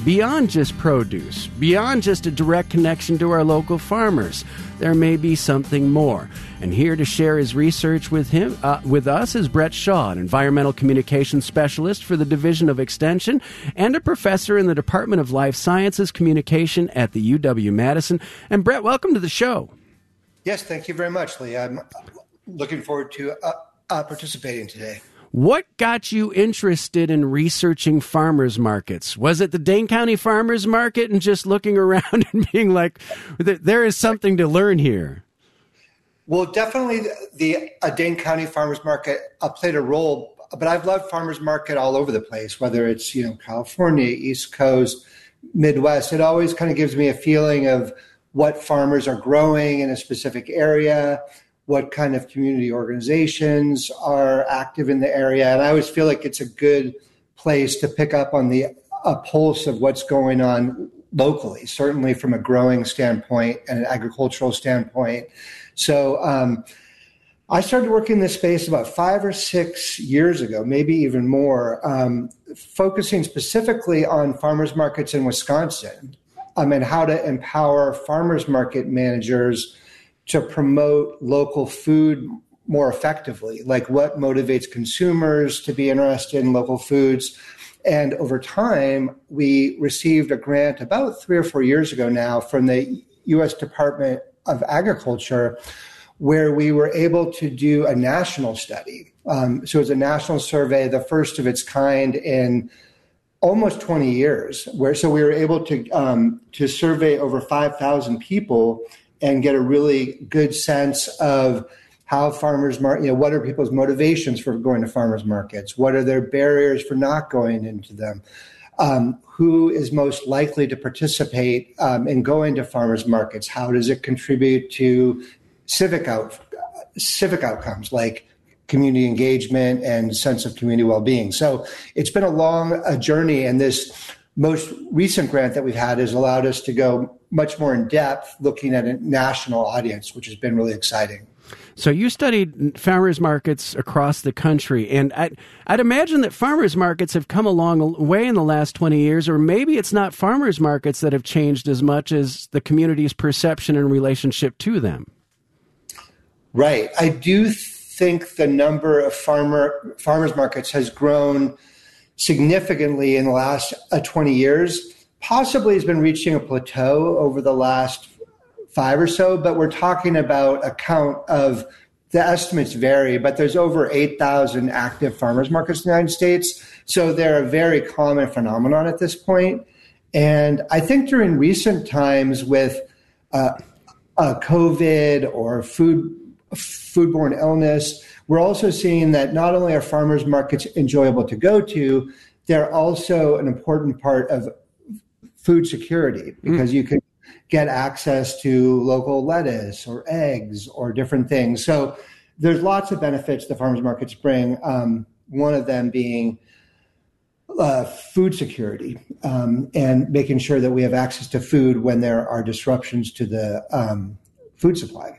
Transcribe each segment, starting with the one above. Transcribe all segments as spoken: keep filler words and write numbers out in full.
beyond just produce, beyond just a direct connection to our local farmers. There may be something more. And here to share his research with him, uh, with us is Brett Shaw, an environmental communications specialist for the Division of Extension and a professor in the Department of Life Sciences Communication at the U W-Madison. And Brett, welcome to the show. Yes, thank you very much, Lee. I'm looking forward to uh, uh, participating today. What got you interested in researching farmers markets? Was it the Dane County Farmers Market and just looking around and being like, there is something to learn here? Well, definitely the uh, Dane County Farmers Market uh, played a role, but I've loved farmers market all over the place, whether it's, you know, California, East Coast, Midwest. It always kind of gives me a feeling of what farmers are growing in a specific area, what kind of community organizations are active in the area. And I always feel like it's a good place to pick up on the a pulse of what's going on locally, certainly from a growing standpoint and an agricultural standpoint. So um, I started working in this space about five or six years ago, maybe even more, um, focusing specifically on farmers markets in Wisconsin um, and how to empower farmers market managers to promote local food more effectively, like what motivates consumers to be interested in local foods. And over time, we received a grant about three or four years ago now from the U S Department of Agriculture, where we were able to do a national study. Um, so it was a national survey, the first of its kind in almost twenty years, where so we were able to um, to survey over five thousand people and get a really good sense of how farmers market, you know, what are people's motivations for going to farmers markets? What are their barriers for not going into them? Um, who is most likely to participate um, in going to farmers markets? How does it contribute to civic out, civic outcomes like community engagement and sense of community well-being? So it's been a long a journey, and this most recent grant that we've had has allowed us to go much more in depth, looking at a national audience, which has been really exciting. So you studied farmers markets across the country, and I'd, I'd imagine that farmers markets have come a long way in the last twenty years, or maybe it's not farmers markets that have changed as much as the community's perception and relationship to them. Right. I do think the number of farmer farmers markets has grown significantly in the last uh, twenty years. Possibly has been reaching a plateau over the last five or so, but we're talking about a count of, the estimates vary, but there's over eight thousand active farmers markets in the United States. So they're a very common phenomenon at this point. And I think during recent times with uh, uh, COVID or food foodborne illness, we're also seeing that not only are farmers markets enjoyable to go to, they're also an important part of food security, because mm. you can get access to local lettuce or eggs or different things. So there's lots of benefits the farmers markets bring, um, one of them being uh, food security um, and making sure that we have access to food when there are disruptions to the um, food supply.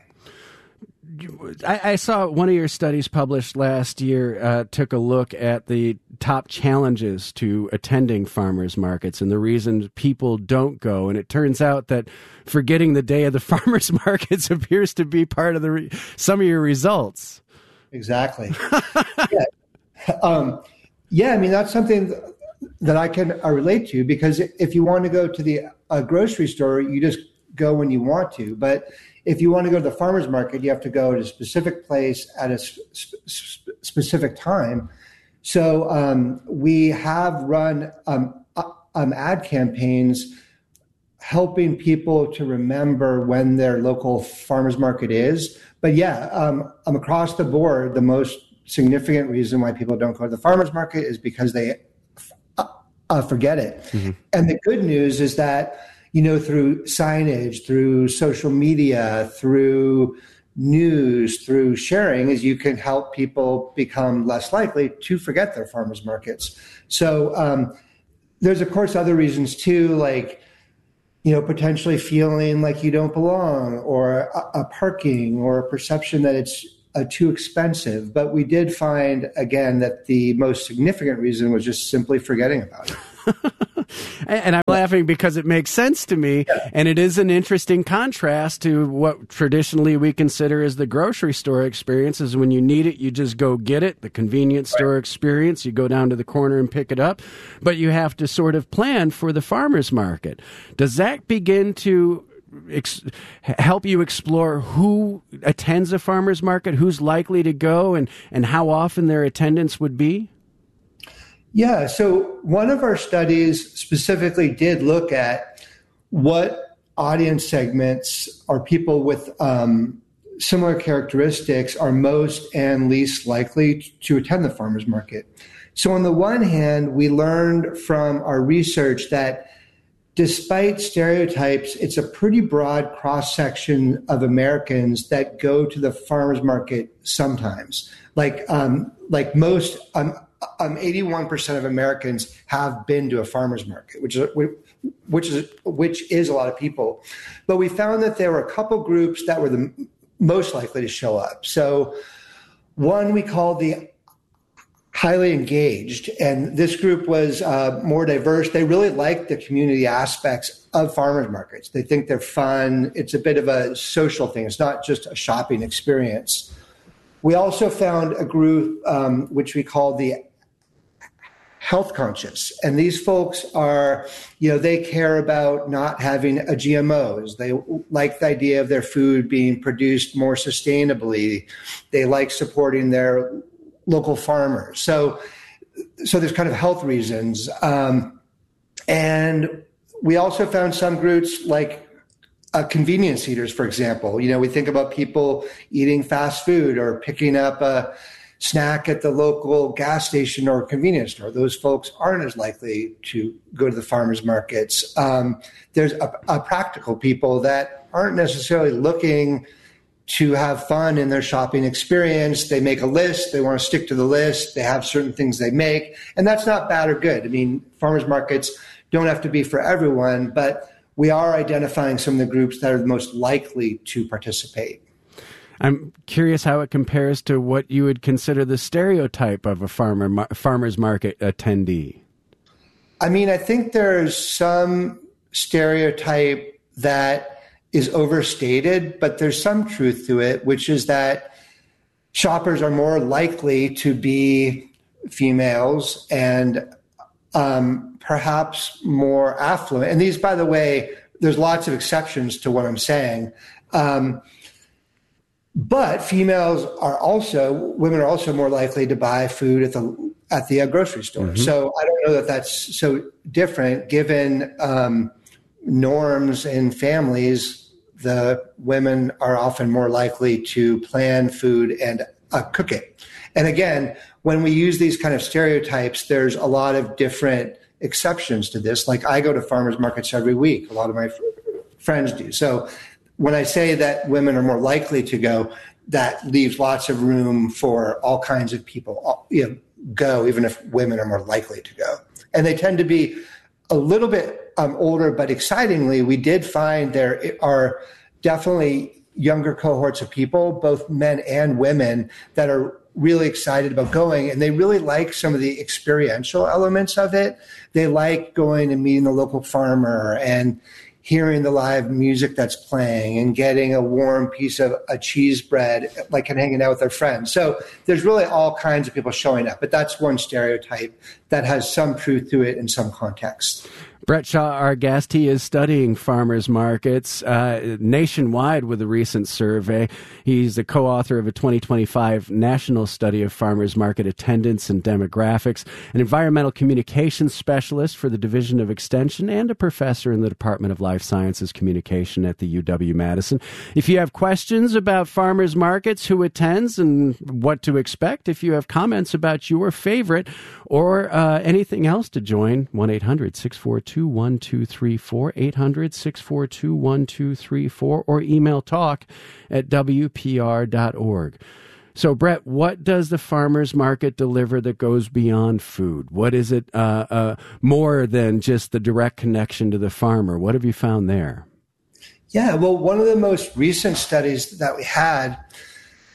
I, I saw one of your studies published last year uh, took a look at the top challenges to attending farmers markets and the reasons people don't go. And it turns out that forgetting the day of the farmers markets appears to be part of the re- some of your results. Exactly. yeah. Um, yeah, I mean, that's something that I can uh, relate to, because if you want to go to the uh, grocery store, you just go when you want to. But if you want to go to the farmer's market, you have to go to a specific place at a sp- sp- specific time. So um, we have run um, uh, um, ad campaigns helping people to remember when their local farmer's market is. But yeah, um, um, across the board, the most significant reason why people don't go to the farmer's market is because they uh, uh, forget it. Mm-hmm. And the good news is that, you know, through signage, through social media, through news, through sharing, is you can help people become less likely to forget their farmers markets. So um, there's, of course, other reasons too, like, you know, potentially feeling like you don't belong, or a, a parking, or a perception that it's uh, too expensive. But we did find, again, that the most significant reason was just simply forgetting about it. And I'm laughing because it makes sense to me, yeah. and it is an interesting contrast to what traditionally we consider as the grocery store experience. Is when you need it, you just go get it. The convenience right. store experience, you go down to the corner and pick it up, but you have to sort of plan for the farmer's market. Does that begin to Ex- help you explore who attends a farmer's market, who's likely to go, and, and how often their attendance would be? Yeah, so one of our studies specifically did look at what audience segments or people with um, similar characteristics are most and least likely to attend the farmer's market. So on the one hand, we learned from our research that despite stereotypes, it's a pretty broad cross-section of Americans that go to the farmer's market sometimes. Like, um, like most, um, um, eighty-one percent of Americans have been to a farmer's market, which is, which is, which is a lot of people. But we found that there were a couple groups that were the most likely to show up. So one we called the highly engaged, and this group was uh, more diverse. They really like the community aspects of farmers markets. They think they're fun. It's a bit of a social thing. It's not just a shopping experience. We also found a group um, which we call the health conscious, and these folks are, you know, they care about not having a G M Os. They like the idea of their food being produced more sustainably. They like supporting their local farmers. So, so there's kind of health reasons. Um, and we also found some groups like uh, convenience eaters, for example. You know, we think about people eating fast food or picking up a snack at the local gas station or convenience store. Those folks aren't as likely to go to the farmers markets. Um, there's a, a practical people that aren't necessarily looking to have fun in their shopping experience. They make a list. They want to stick to the list. They have certain things they make. And that's not bad or good. I mean, farmers markets don't have to be for everyone, but we are identifying some of the groups that are the most likely to participate. I'm curious how it compares to what you would consider the stereotype of a farmer farmer's market attendee. I mean, I think there's some stereotype that is overstated, but there's some truth to it, which is that shoppers are more likely to be females and um, perhaps more affluent. And these, by the way, there's lots of exceptions to what I'm saying. Um, but females are also, women are also more likely to buy food at the at the uh, grocery store. Mm-hmm. So I don't know that that's so different given um, norms in families. The women are often more likely to plan food and uh, cook it. And again, when we use these kind of stereotypes, there's a lot of different exceptions to this. Like I go to farmers markets every week. A lot of my f- friends do. So when I say that women are more likely to go, that leaves lots of room for all kinds of people, you know, go, even if women are more likely to go. And they tend to be a little bit um, older, but excitingly, we did find there are definitely younger cohorts of people, both men and women, that are really excited about going, and they really like some of the experiential elements of it. They like going and meeting the local farmer and hearing the live music that's playing and getting a warm piece of a cheese bread, like and hanging out with their friends. So there's really all kinds of people showing up, but that's one stereotype that has some truth to it in some context. Brett Shaw, our guest, he is studying farmers markets uh, nationwide with a recent survey. He's the co-author of a twenty twenty-five national study of farmers market attendance and demographics, an environmental communications specialist for the Division of Extension, and a professor in the Department of Life Sciences Communication at the U W-Madison. If you have questions about farmers markets, who attends, and what to expect, if you have comments about your favorite or uh, anything else to join, one eight hundred six four two one two three four, eight hundred six four two one two three four, or email talk at w p r dot org. So, Brett, what does the farmer's market deliver that goes beyond food? What is it uh, uh, more than just the direct connection to the farmer? What have you found there? Yeah, well, one of the most recent studies that we had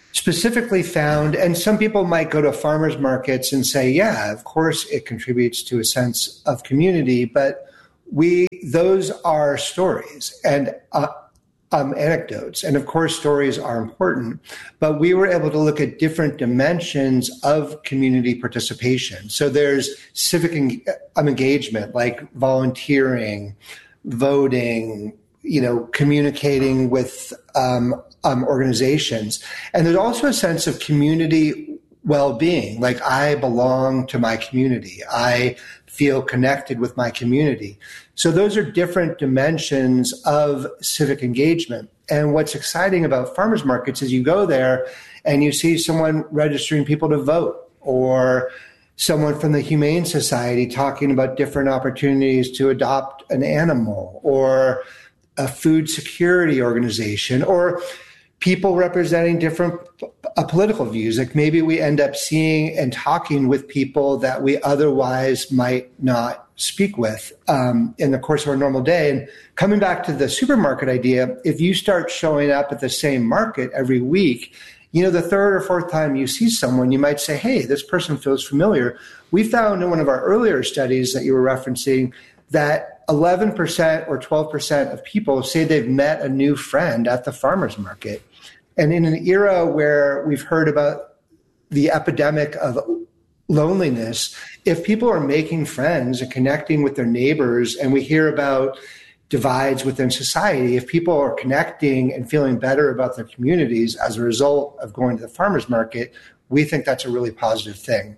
specifically found, and some people might go to farmers markets and say, yeah, of course it contributes to a sense of community, but we those are stories and uh, um, anecdotes. And of course, stories are important, but we were able to look at different dimensions of community participation. So there's civic en- engagement, like volunteering, voting, you know, communicating with um, um, organizations. And there's also a sense of community well-being, like I belong to my community. I feel connected with my community. So those are different dimensions of civic engagement. And what's exciting about farmers markets is you go there and you see someone registering people to vote, or someone from the Humane Society talking about different opportunities to adopt an animal, or a food security organization, or people representing different uh, political views. Like maybe we end up seeing and talking with people that we otherwise might not speak with um, in the course of our normal day. And coming back to the supermarket idea, if you start showing up at the same market every week, you know, the third or fourth time you see someone, you might say, hey, this person feels familiar. We found in one of our earlier studies that you were referencing that eleven percent or twelve percent of people say they've met a new friend at the farmer's market. And in an era where we've heard about the epidemic of loneliness, if people are making friends and connecting with their neighbors, and we hear about divides within society, if people are connecting and feeling better about their communities as a result of going to the farmer's market, we think that's a really positive thing.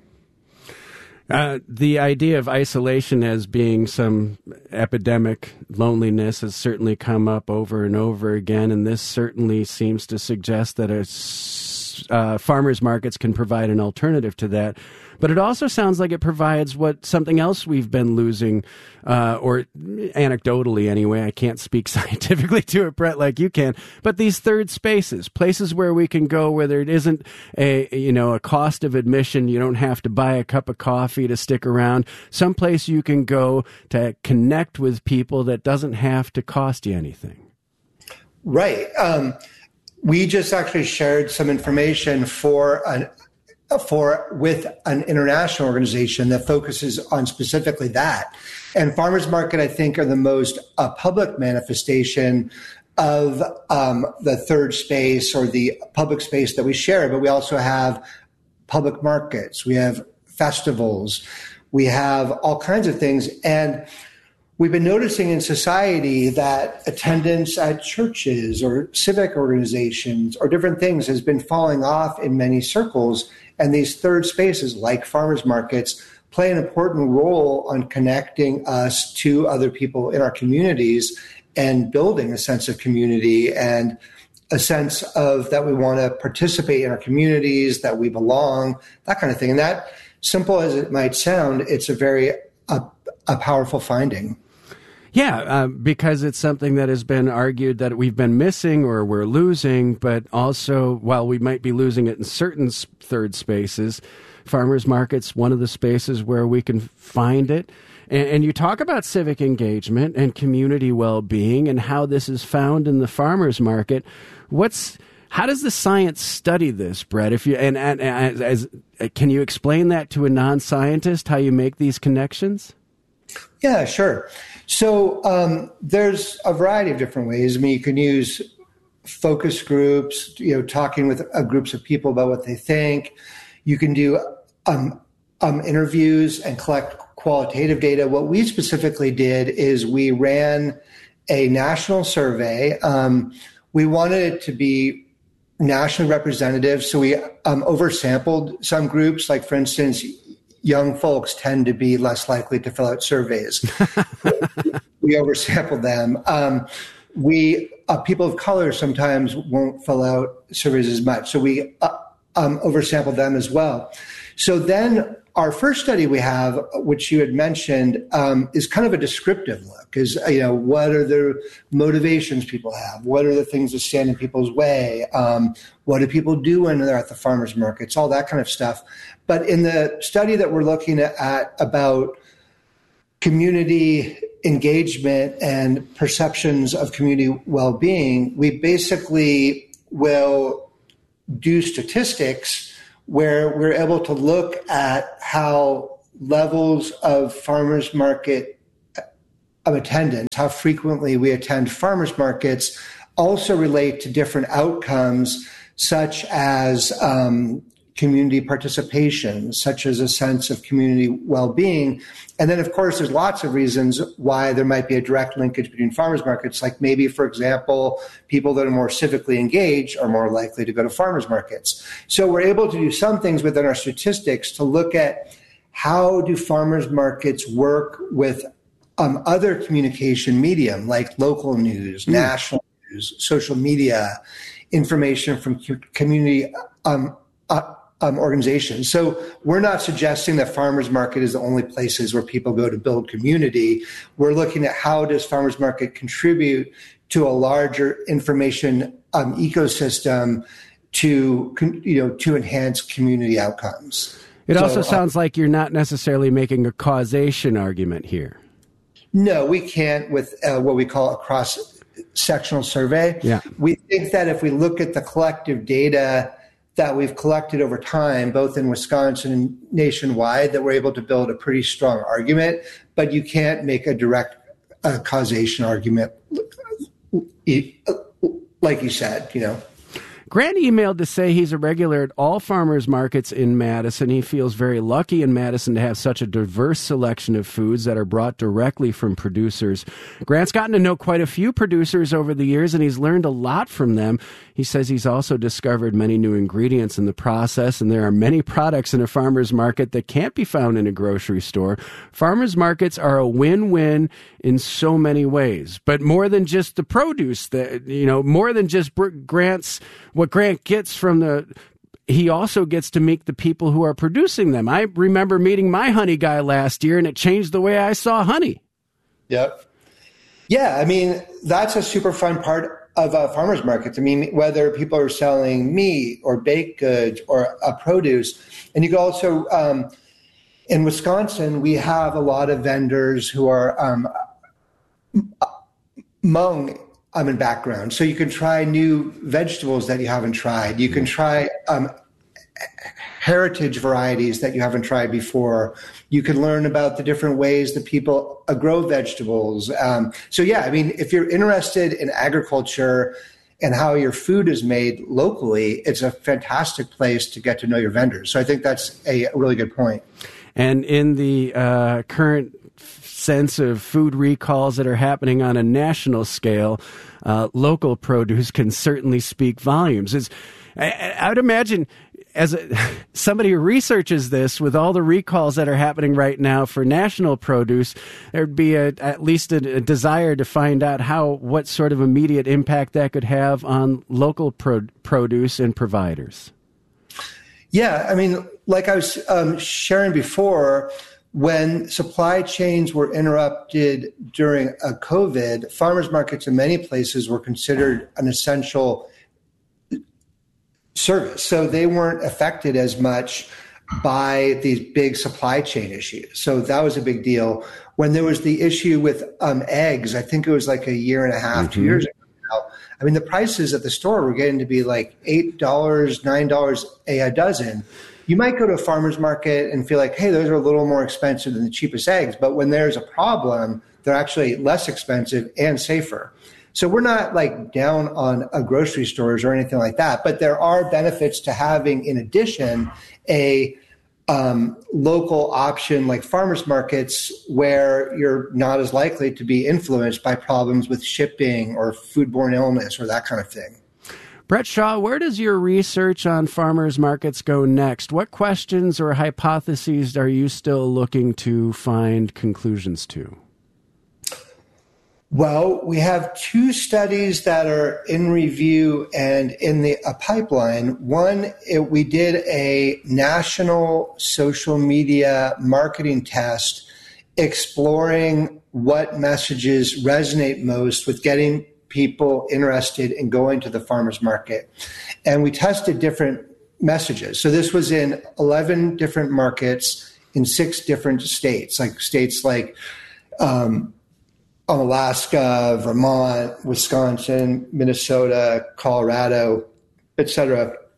Uh, the idea of isolation as being some epidemic loneliness has certainly come up over and over again, and this certainly seems to suggest that a, uh, farmers markets can provide an alternative to that. But it also sounds like it provides what something else we've been losing, uh, or anecdotally anyway. I can't speak scientifically to it, Brett, like you can. But these third spaces, places where we can go where there isn't a you know a cost of admission. You don't have to buy a cup of coffee to stick around. Someplace you can go to connect with people that doesn't have to cost you anything. Right. Um, we just actually shared some information for an. for with an international organization that focuses on specifically that. And farmers market, I think, are the most uh, public manifestation of um, the third space or the public space that we share. But we also have public markets, we have festivals, we have all kinds of things. And we've been noticing in society that attendance at churches or civic organizations or different things has been falling off in many circles. And these third spaces, like farmers markets, play an important role on connecting us to other people in our communities and building a sense of community and a sense of that we want to participate in our communities, that we belong, that kind of thing. And that, simple as it might sound, it's a very a, a powerful finding. Yeah, uh, because it's something that has been argued that we've been missing or we're losing, but also, while we might be losing it in certain third spaces, farmers markets, one of the spaces where we can find it. And, and you talk about civic engagement and community well-being and how this is found in the farmers market. What's how does the science study this, Brett? If you and, and as, as can you explain that to a non-scientist, how you make these connections? Yeah, sure. So um, there's a variety of different ways. I mean, you can use focus groups, you know, talking with uh, groups of people about what they think. You can do um, um, interviews and collect qualitative data. What we specifically did is we ran a national survey. Um, we wanted it to be nationally representative, so we um, oversampled some groups. Like, for instance, young folks tend to be less likely to fill out surveys. We oversample them. Um, we uh, people of color sometimes won't fill out surveys as much, so we uh, um, oversample them as well. So then our first study we have, which you had mentioned, um, is kind of a descriptive look. Is you know what are the motivations people have? What are the things that stand in people's way? Um, what do people do when they're at the farmers markets? All that kind of stuff. But in the study that we're looking at, at about community engagement and perceptions of community well-being, we basically will do statistics where we're able to look at how levels of farmers market of attendance, how frequently we attend farmers markets, also relate to different outcomes such as um, community participation, such as a sense of community well-being. And then, of course, there's lots of reasons why there might be a direct linkage between farmers markets, like maybe, for example, people that are more civically engaged are more likely to go to farmers markets. So we're able to do some things within our statistics to look at how do farmers markets work with um, other communication medium, like local news, mm. national news, social media, information from community um, uh, Um, organizations. So we're not suggesting that farmers market is the only places where people go to build community. We're looking at how does farmers market contribute to a larger information um, ecosystem to, you know, to enhance community outcomes. It so, also sounds uh, like you're not necessarily making a causation argument here. No, we can't with uh, what we call a cross-sectional survey. Yeah. We think that if we look at the collective data that we've collected over time, both in Wisconsin and nationwide, that we're able to build a pretty strong argument, but you can't make a direct uh, causation argument, like you said, you know. Grant emailed to say he's a regular at all farmers markets in Madison. He feels very lucky in Madison to have such a diverse selection of foods that are brought directly from producers. Grant's gotten to know quite a few producers over the years, and he's learned a lot from them. He says he's also discovered many new ingredients in the process, and there are many products in a farmer's market that can't be found in a grocery store. Farmers markets are a win-win in so many ways, but more than just the produce, that, you know, more than just Grant's, what Grant gets from the, he also gets to meet the people who are producing them. I remember meeting my honey guy last year, and it changed the way I saw honey. Yep. Yeah, I mean, that's a super fun part of uh, farmers markets. I mean, whether people are selling meat or baked goods or uh, produce. And you can also, um, in Wisconsin, we have a lot of vendors who are um, Hmong um, in background. So you can try new vegetables that you haven't tried. You can try um, heritage varieties that you haven't tried before. You can learn about the different ways that people uh, grow vegetables. Um, so yeah, I mean, if you're interested in agriculture and how your food is made locally, it's a fantastic place to get to know your vendors. So I think that's a really good point. And in the uh, current sense of food recalls that are happening on a national scale, uh, local produce can certainly speak volumes. It's, I, I would imagine, as a, somebody who researches this, with all the recalls that are happening right now for national produce, there'd be a, at least a, a desire to find out how, what sort of immediate impact that could have on local pro, produce and providers. Yeah, I mean, like I was um, sharing before, when supply chains were interrupted during a COVID, farmers markets in many places were considered an essential service. So they weren't affected as much by these big supply chain issues. So that was a big deal. When there was the issue with um, eggs, I think it was like a year and a half, mm-hmm. two years ago now, I mean, the prices at the store were getting to be like eight dollars, nine dollars a, a dozen. You might go to a farmer's market and feel like, hey, those are a little more expensive than the cheapest eggs. But when there's a problem, they're actually less expensive and safer. So we're not like down on a grocery stores or anything like that. But there are benefits to having, in addition, a um, local option like farmers markets where you're not as likely to be influenced by problems with shipping or foodborne illness or that kind of thing. Brett Shaw, where does your research on farmers markets go next? What questions or hypotheses are you still looking to find conclusions to? Well, we have two studies that are in review and in the a pipeline. One, it, we did a national social media marketing test exploring what messages resonate most with getting people interested in going to the farmers market. And we tested different messages. So this was in eleven different markets in six different states, like states like um, Alaska, Vermont, Wisconsin, Minnesota, Colorado, et cetera.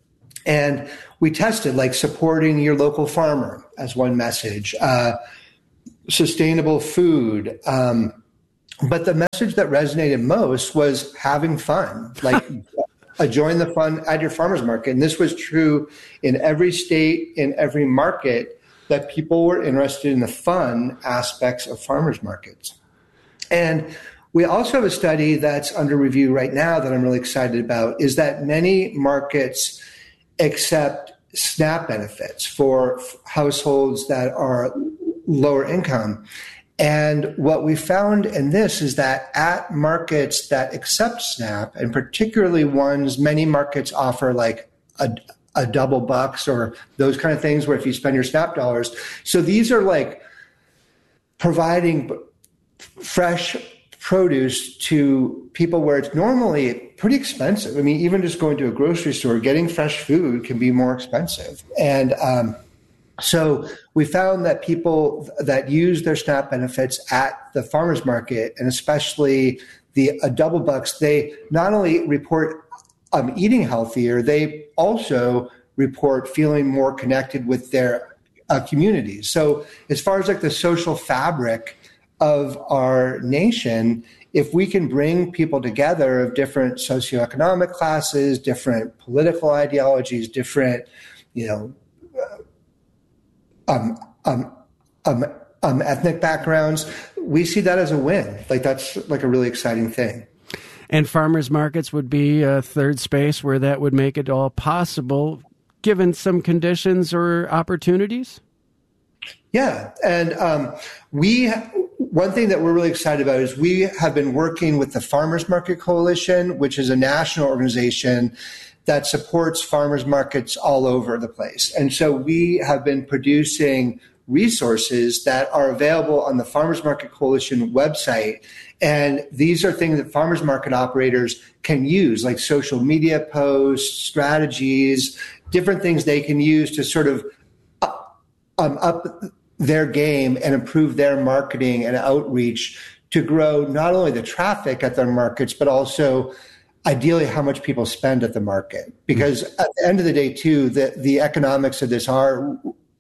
And we tested like supporting your local farmer as one message, uh, sustainable food. Um, but the message that resonated most was having fun, like uh, join the fun at your farmer's market. And this was true in every state, in every market, that people were interested in the fun aspects of farmers markets. And we also have a study that's under review right now that I'm really excited about, is that many markets accept SNAP benefits for households that are lower income. And what we found in this is that at markets that accept SNAP, and particularly ones, many markets offer like a, a double bucks or those kind of things where if you spend your SNAP dollars. So these are like providing fresh produce to people where it's normally pretty expensive. I mean, even just going to a grocery store, getting fresh food can be more expensive. And um, so we found that people that use their SNAP benefits at the farmers market, and especially the uh, double bucks, they not only report um, eating healthier, they also report feeling more connected with their uh, communities. So as far as like the social fabric of our nation, if we can bring people together of different socioeconomic classes, different political ideologies, different, you know, um, um, um, um, ethnic backgrounds, we see that as a win. Like that's like a really exciting thing. And farmers markets would be a third space where that would make it all possible, given some conditions or opportunities? Yeah. And um, we, one thing that we're really excited about is we have been working with the Farmers Market Coalition, which is a national organization that supports farmers markets all over the place. And so we have been producing resources that are available on the Farmers Market Coalition website. And these are things that farmers market operators can use, like social media posts, strategies, different things they can use to sort of up, um, up their game and improve their marketing and outreach to grow not only the traffic at their markets, but also ideally how much people spend at the market. Because at the end of the day, too, the, the economics of this are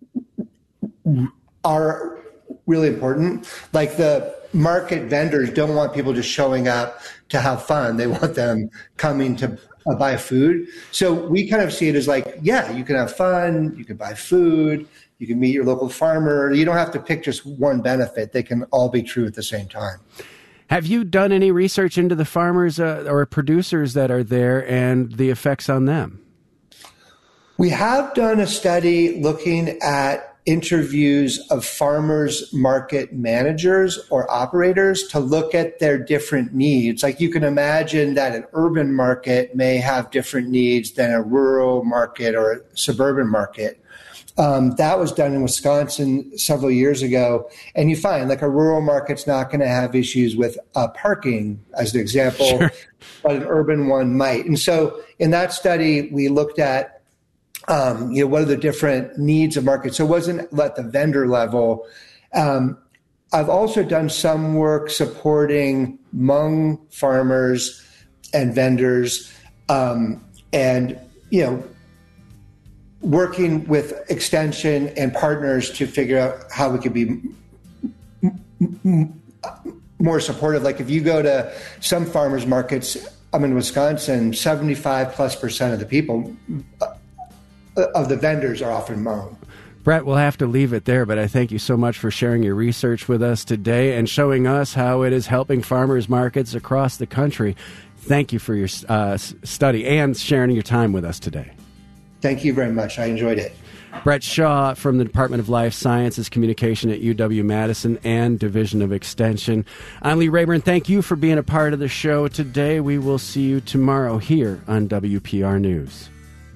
are really important. Like the market vendors don't want people just showing up to have fun. They want them coming to uh, buy food. So we kind of see it as like, yeah, you can have fun, you can buy food, you can meet your local farmer. You don't have to pick just one benefit. They can all be true at the same time. Have you done any research into the farmers uh, or producers that are there and the effects on them? We have done a study looking at interviews of farmers market managers or operators to look at their different needs. Like you can imagine that an urban market may have different needs than a rural market or a suburban market. Um, that was done in Wisconsin several years ago. And you find like a rural market's not going to have issues with uh, parking, as an example, sure. But an urban one might. And so in that study, we looked at Um, you know, what are the different needs of markets? So it wasn't at the vendor level. Um, I've also done some work supporting Hmong farmers and vendors, um, and, you know, working with Extension and partners to figure out how we could be m- m- more supportive. Like if you go to some farmers markets, I'm in Wisconsin, seventy-five plus percent of the people uh, of the vendors are often Hmong. Brett, we'll have to leave it there, but I thank you so much for sharing your research with us today and showing us how it is helping farmers markets across the country. Thank you for your uh, study and sharing your time with us today. Thank you very much. I enjoyed it. Brett Shaw from the Department of Life Sciences Communication at U W-Madison and Division of Extension. I'm Lee Rayburn. Thank you for being a part of the show today. We will see you tomorrow here on W P R News.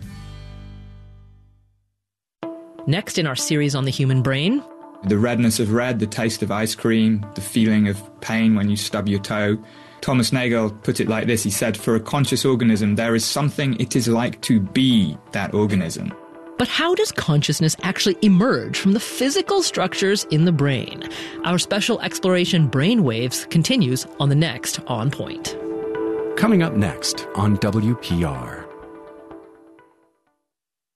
Next in our series on the human brain, the redness of red, the taste of ice cream, the feeling of pain when you stub your toe. Thomas Nagel put it like this. He said, for a conscious organism, there is something it is like to be that organism. But how does consciousness actually emerge from the physical structures in the brain? Our special exploration Brainwaves continues on the next On Point. Coming up next on W P R.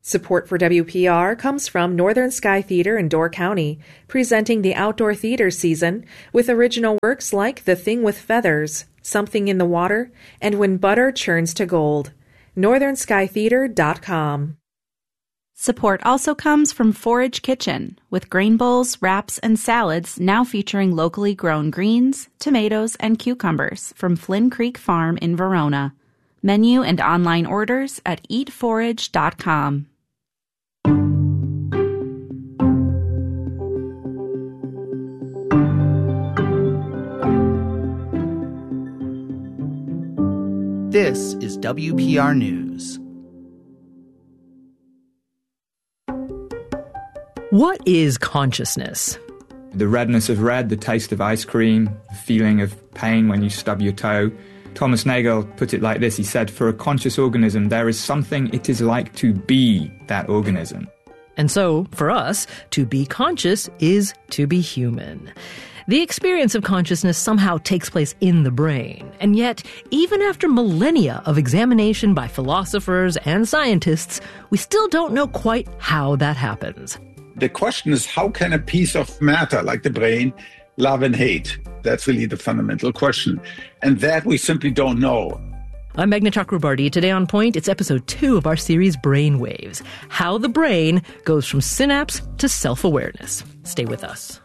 Support for W P R comes from Northern Sky Theater in Door County, presenting the outdoor theater season with original works like The Thing with Feathers, Something in the Water, and When Butter Churns to Gold. northern sky theater dot com. Support also comes from Forage Kitchen, with grain bowls, wraps, and salads now featuring locally grown greens, tomatoes, and cucumbers from Flynn Creek Farm in Verona. Menu and online orders at eat forage dot com. This is W P R News. What is consciousness? The redness of red, the taste of ice cream, the feeling of pain when you stub your toe. Thomas Nagel put it like this. He said, for a conscious organism, there is something it is like to be that organism. And so, for us, to be conscious is to be human. The experience of consciousness somehow takes place in the brain. And yet, even after millennia of examination by philosophers and scientists, we still don't know quite how that happens. The question is, how can a piece of matter like the brain love and hate? That's really the fundamental question. And that we simply don't know. I'm Meghna Chakrabarty. Today on Point, it's episode two of our series Brainwaves, how the brain goes from synapse to self-awareness. Stay with us.